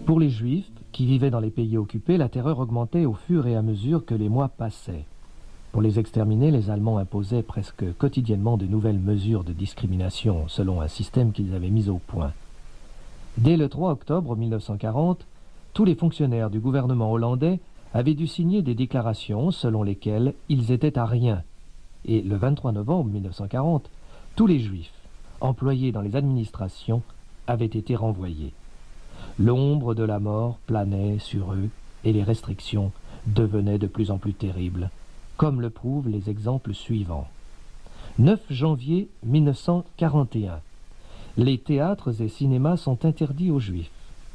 Pour les Juifs qui vivaient dans les pays occupés, la terreur augmentait au fur et à mesure que les mois passaient. Pour les exterminer, les Allemands imposaient presque quotidiennement de nouvelles mesures de discrimination selon un système qu'ils avaient mis au point. Dès le 3 octobre 1940, tous les fonctionnaires du gouvernement hollandais avaient dû signer des déclarations selon lesquelles ils étaient à rien. Et le 23 novembre 1940, tous les Juifs employés dans les administrations avaient été renvoyés. L'ombre de la mort planait sur eux et les restrictions devenaient de plus en plus terribles, comme le prouvent les exemples suivants. 9 janvier 1941. Les théâtres et cinémas sont interdits aux Juifs.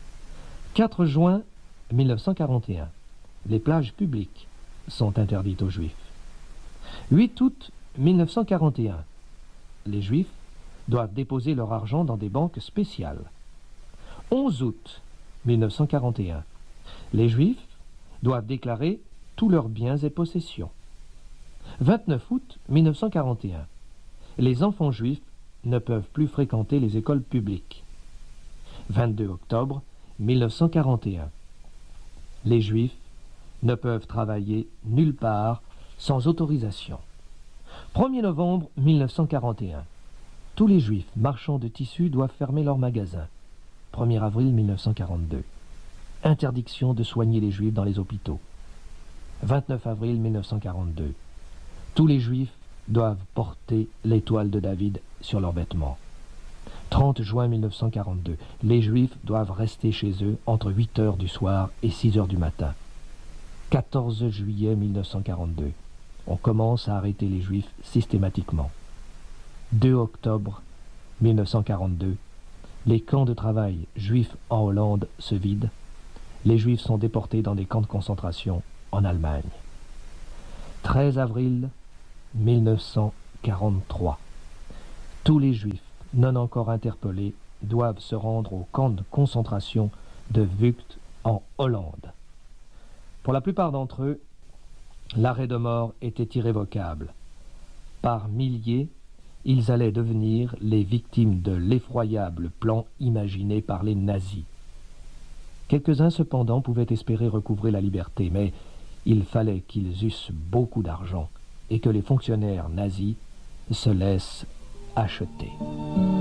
4 juin 1941. Les plages publiques sont interdites aux Juifs. 8 août 1941. Les Juifs doivent déposer leur argent dans des banques spéciales. 11 août 1941. Les Juifs doivent déclarer tous leurs biens et possessions. 29 août 1941. Les enfants juifs ne peuvent plus fréquenter les écoles publiques. 22 octobre 1941. Les Juifs ne peuvent travailler nulle part sans autorisation. 1er novembre 1941. Tous les Juifs marchands de tissus doivent fermer leurs magasins. 1er avril 1942. Interdiction de soigner les Juifs dans les hôpitaux. 29 avril 1942. Tous les Juifs doivent porter l'étoile de David sur leurs vêtements. 30 juin 1942. Les Juifs doivent rester chez eux entre 8 heures du soir et 6 heures du matin. 14 juillet 1942. On commence à arrêter les Juifs systématiquement. 2 octobre 1942. Les camps de travail juifs en Hollande se vident. Les Juifs sont déportés dans des camps de concentration en Allemagne. 13 avril 1943. Tous les Juifs non encore interpellés doivent se rendre au camp de concentration de Vught en Hollande. Pour la plupart d'entre eux, l'arrêt de mort était irrévocable. Par milliers, ils allaient devenir les victimes de l'effroyable plan imaginé par les nazis. Quelques-uns cependant pouvaient espérer recouvrer la liberté, mais il fallait qu'ils eussent beaucoup d'argent et que les fonctionnaires nazis se laissent acheter.